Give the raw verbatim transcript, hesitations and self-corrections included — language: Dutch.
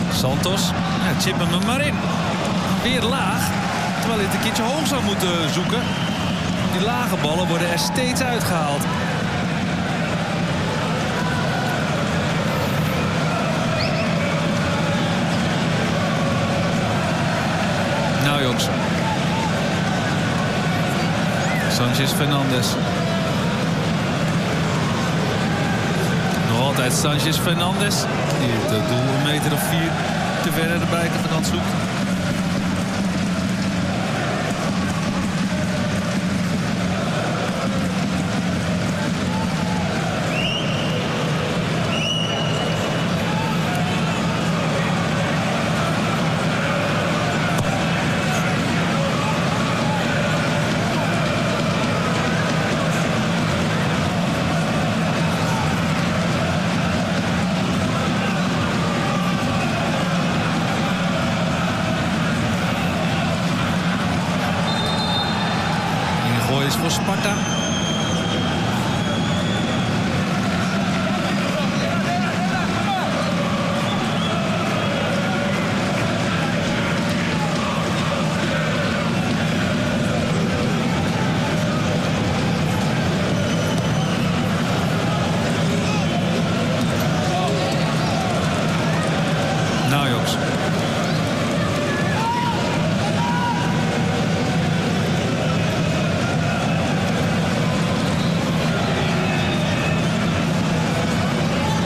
Santos, ja, chip hem er maar in. Weer laag, terwijl hij het een keertje hoog zou moeten zoeken. Die lage ballen worden er steeds uitgehaald. Nou jongens. Sanchez Fernandes. Nog altijd Sanchez Fernandes. Die het doel een meter of vier te ver de buitenkant zoekt. Voor Sparta.